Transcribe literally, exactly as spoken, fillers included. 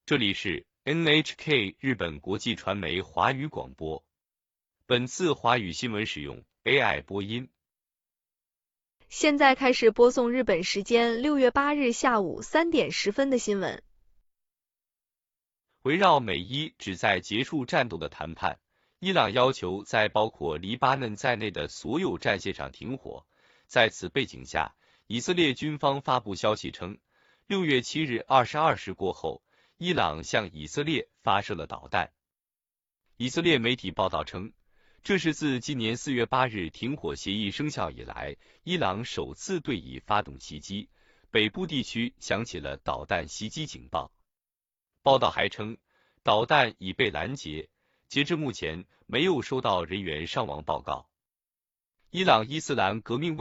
这里是 N H K 日本国际传媒华语广播。本次华语新闻使用 A I 播音。 现在开始播送日本时间六月八日下午三点十分的新闻。 围绕美伊旨在结束战斗的谈判，伊朗要求在包括黎巴嫩在内的所有战线上停火。在此背景下，以色列军方发布消息称，六月七日二十二时过后，伊朗向以色列发射了导弹。以色列媒体报道称，这是自今年四月八日停火协议生效以来，伊朗首次对以发动袭击，北部地区响起了导弹袭击警报。报道还称，导弹已被拦截，截至目前没有收到人员伤亡报告。伊朗伊斯兰革命